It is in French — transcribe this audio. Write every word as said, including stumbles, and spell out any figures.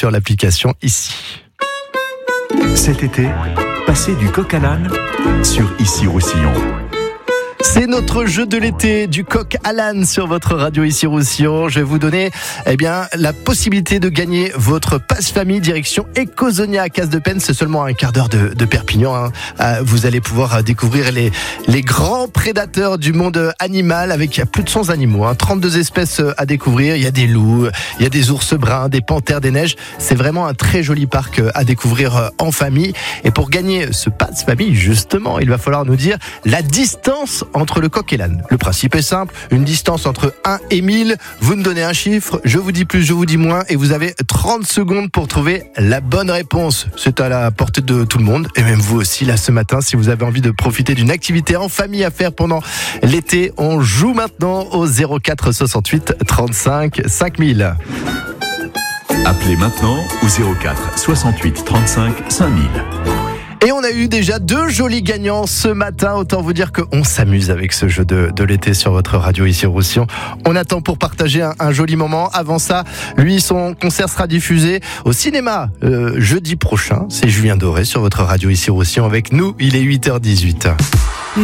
sur l'application ici. Cet été, passez du coq à l'âne sur Ici Roussillon. C'est notre jeu de l'été du coq à l'âne sur votre radio Ici Roussillon. Je vais vous donner eh bien, la possibilité de gagner votre passe-famille direction Ecosonia à Casse-de-Penne. C'est seulement un quart d'heure de, de Perpignan. Hein. Euh, vous allez pouvoir découvrir les, les grands prédateurs du monde animal avec plus de cent animaux. Hein. trente-deux espèces à découvrir. Il y a des loups, il y a des ours bruns, des panthères des neiges. C'est vraiment un très joli parc à découvrir en famille. Et pour gagner ce passe-famille, justement, il va falloir nous dire la distance entre le coq et l'âne. Le principe est simple, une distance entre un et mille, vous me donnez un chiffre, je vous dis plus, je vous dis moins, et vous avez trente secondes pour trouver la bonne réponse. C'est à la portée de tout le monde, et même vous aussi, là, ce matin, si vous avez envie de profiter d'une activité en famille à faire pendant l'été, on joue maintenant au zéro quatre soixante-huit trente-cinq cinq mille. Appelez maintenant au zéro quatre soixante-huit trente-cinq cinq mille. Et on a eu déjà deux jolis gagnants ce matin. Autant vous dire qu'on s'amuse avec ce jeu de, de l'été sur votre radio ici au Roussillon. On attend pour partager un, un joli moment. Avant ça, lui, son concert sera diffusé au cinéma euh, jeudi prochain. C'est Julien Doré sur votre radio ici au Roussillon avec nous. Il est huit heures dix-huit.